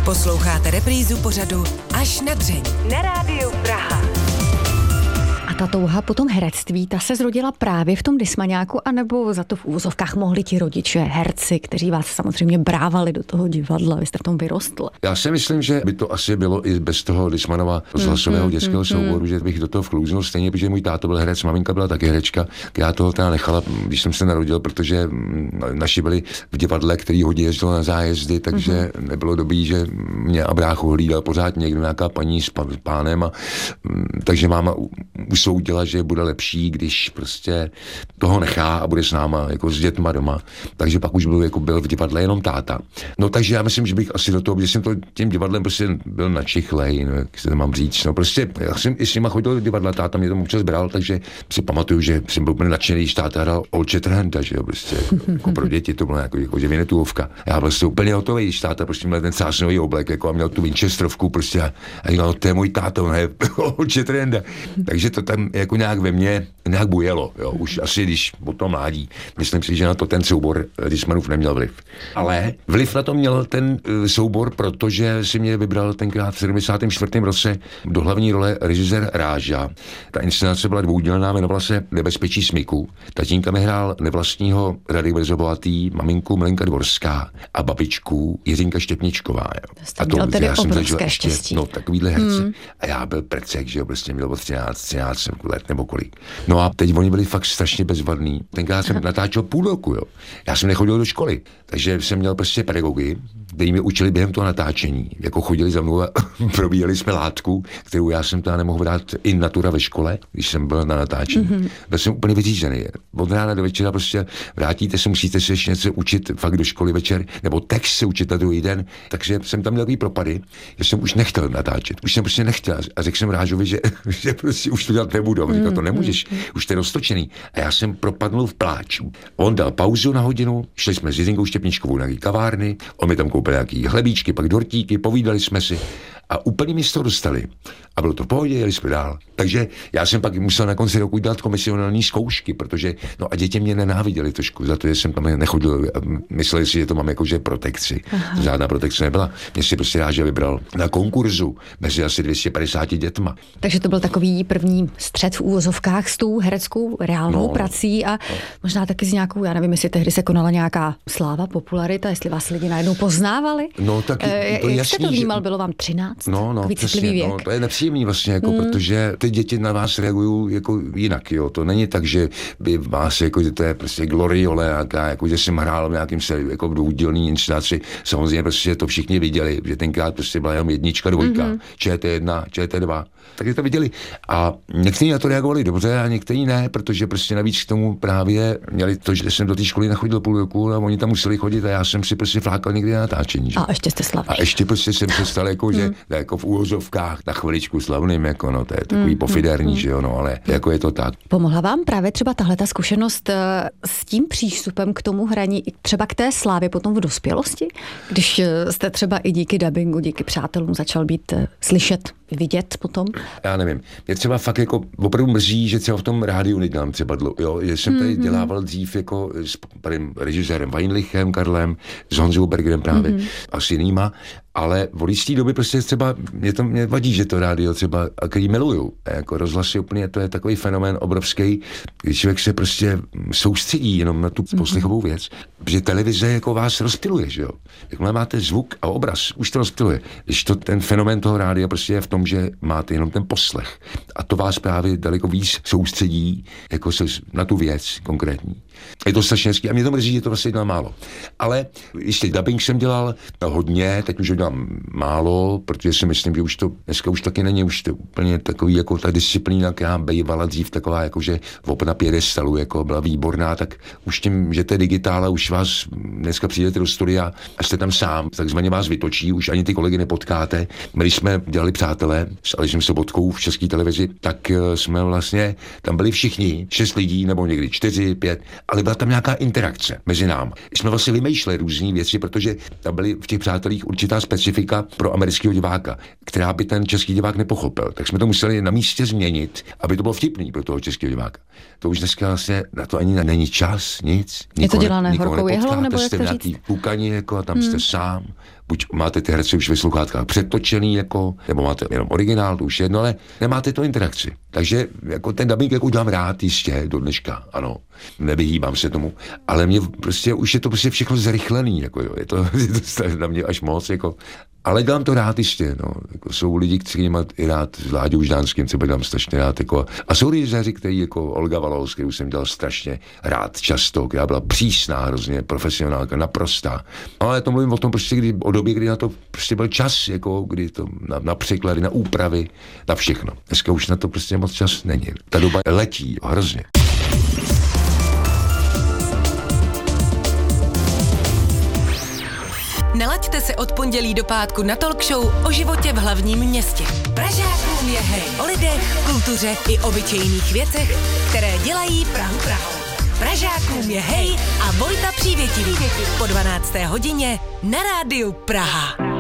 Posloucháte reprízu pořadu Až na dřeň na Rádiu Praha. A ta touha po tom herectví, ta se zrodila právě v tom Dismaňáku, anebo za to v úvozovkách mohli ti rodiče, herci, kteří vás samozřejmě brávali do toho divadla, vy jste v tom vyrostl? Já si myslím, že by to asi bylo i bez toho Dismanova rozhlasového dětského souboru, že bych do toho vklouznul stejně, protože můj táta byl herec, maminka byla taky herečka. Já toho teda nechala, když jsem se narodil, protože naši byli v divadle, který hodně jezdil na zájezdy, takže nebylo dobrý, že mě a bráchu hlídal pořád někdo, nějaká paní s pánem, a takže máma usoudila, že bude lepší, když prostě toho nechá a bude s náma jako s dětma doma. Takže pak už byl v divadle jenom táta. No takže já myslím, že bych asi do toho, protože jsem to tím divadlem prostě byl načichlej, no, jak se to mám říct. No prostě já jsem i s nima chodil do divadla, táta mě tomu občas bral, takže si pamatuju, že jsem byl úplně nadšený, když táta hrál Old Shatterhanda, že jo, prostě jako pro děti to bylo jako že Vinetuovka. Já byl prostě úplně hotový, když táta prostě měl ten sásnový oblek jako a měl tu Winchesterovku prostě a říkal, to je můj táto, ne, Old Shatterhanda. Takže to tam jako nějak ve mně nějak bujelo, jo, už asi když o tom mládí. Myslím si, že na to ten soubor Dismanův neměl vliv. Ale vliv na to měl ten soubor, protože si mě vybral tenkrát v 74. roce do hlavní role režisér Ráža. Ta inscenace byla dvoudílná, jmenovala se Nebezpečí smyku. Tatínka mi hrál nevlastního Radek Brzobohatý, maminku Milenka Dvorská a babičku Jiřinka Štěpničková. Jo. A to já jsem zažil ještě, no, takovýhle herce. A já byl precek, že jo, prostě měl od 13 let nebo kolik. No a teď oni byli fakt strašně bezvadný. Tenkrát jsem natáčel půl roku, jo. Já jsem nechodil do školy, takže jsem měl prostě pedagogy, kteří mě učili během toho natáčení. Jako chodili za mnou a probíjeli jsme látku, kterou já jsem teda nemohl dát in natura ve škole, když jsem byl na natáčení. Byl jsem úplně vyřízený. Od rána do večera prostě vrátíte se, musíte se ještě něco učit fakt do školy večer, nebo text se učit na druhý den. Takže jsem tam měl takový propady, že jsem už nechtěl natáčet. Už jsem prostě nechtěl. A řekl jsem Rážovi, že prostě už to dělat nebudu. Říkal, to nemůžeš, už to je roztočený. A já jsem propadl v pláču. On dal pauzu na hodinu, šli jsme s Jiřinkou Štěpničkovou na kavárny, on mi tam koupil nějaký chlebíčky, pak dortíky, povídali jsme si a úplně mi z toho dostali. A bylo to v pohodě, jeli jsme dál. Takže já jsem pak musel na konci roku dělat komisionální zkoušky, protože no a děti mě nenáviděli trošku za to, že jsem tam nechodil. Mysleli si, že to mám jakože protekci. Žádná protekce nebyla. Mě si prostě Ráža vybral na konkurzu mezi asi 250 dětma. Takže to byl takový první střet v úvozovkách s tou hereckou reálnou prací a možná taky s nějakou, já nevím, jestli tehdy se konala nějaká sláva, popularita, jestli vás lidi najednou poznávali. No tak to jak jste to vnímal, bylo vám 13? No, přesně, to je nepříjemný vlastně, jako, protože ty děti na vás reagují jako jinak, jo. To není tak, že by vás, jako, že to je prostě gloriole, jako, že jsem hrál v nějakým jako dvoudílný inscenaci. Samozřejmě prostě to všichni viděli, že tenkrát prostě byla jenom 1, 2, ČT1, ČT2. Takže to viděli. A někteří na to reagovali dobře a někteří ne, protože prostě navíc k tomu právě měli to, že jsem do té školy nechodil půl roku a oni tam museli chodit a já jsem si prostě flákal někdy na natáčení. Že? A ještě jste slavný. A ještě prostě jsem se stal jako, že jako v úvozovkách na chviličku slavným, jako no, to je takový pofiderní, že jo, no, ale jako je to tak. Pomohla vám právě třeba tahle ta zkušenost s tím přístupem k tomu hraní, třeba k té slávě potom v dospělosti? Když jste třeba i díky dabingu, díky přátelům začal být slyšet, vidět potom? Já nevím. Mě třeba fakt jako opravdu mrzí, že třeba v tom rádiu nedělám třeba jo, že jsem tady dělával dřív jako s panem režisérem Weinlichem, Karlem, s Honzou Bergerem právě a s jinýma, ale v jistý doby prostě třeba mě vadí, že to rádio třeba, a který miluju, jako rozhlasy úplně, to je takový fenomén obrovský, když člověk se prostě soustředí jenom na tu poslechovou věc, že televize jako vás rozptyluje, že jo. Jakmile máte zvuk a obraz, už to rozptyluje. Když to ten fenomén toho rádia prostě je v tom, že máte jenom ten poslech a to vás právě daleko víc soustředí jako na tu věc konkrétní. Je to strašně hezký a mě to mrzí, že to vlastně dělám málo. Ale ještě dubbing jsem dělal hodně, teď už ho dělám málo, protože si myslím, že už to dneska už taky není už to úplně takový jako ta disciplína, která bývala dřív taková, jakože na piedestalu, jako byla výborná, tak už tím, že to je digitál a už vás dneska přijdete do studia a jste tam sám, takzvaně vás vytočí, už ani ty kolegy nepotkáte. My když jsme dělali Přátelé přátelé s Alešem Sobotkou v České televizi, tak jsme vlastně, tam byli všichni, 6 lidí, nebo někdy 4, 5, ale byla tam nějaká interakce mezi námi. Jsme vlastně vymýšleli různé věci, protože tam byly v těch přátelích určitá specifika pro amerického diváka, která by ten český divák nepochopil. Tak jsme to museli na místě změnit, aby to bylo vtipný pro toho českého diváka. To už dneska vlastně na to ani není čas, nic. Je to dělané horkou jehlou, nebo jak to říct? Nějaký pukani, jako, a tam jste sám. Buď máte ty herce už ve sluchátkách přetočený, jako, nebo máte jenom originál, to už jedno, ale nemáte to interakci. Takže jako ten dubbing jako udělám rád jistě do dneška, ano, nevyhýbám se tomu, ale mě prostě už je to prostě všechno zrychlený, jako jo, je to na mě až moc, jako, ale dělám to rád jistě, no, jako jsou lidi, kteří mají i rád s Láďou Ždánským, třeba dělám strašně rád, jako, a jsou režiséři, který jako Olga Valovská, kterou jsem dělal strašně rád často, která byla přísná, hrozně profesionálka, naprostá, ale to mluvím o tom prostě, kdy o době, kdy na to prostě byl čas, jako kdy to na překlady, na úpravy, na všechno. Dneska už na to prostě moc čas není. Ta doba letí hrozně. Nalaďte se od pondělí do pátku na talk show o životě v hlavním městě. Pražákům je hej o lidech, kultuře i obyčejných věcech, které dělají Prahu Prahou. Pražákům je hej a Vojta Přívětivý po 12. hodině na Rádiu Praha.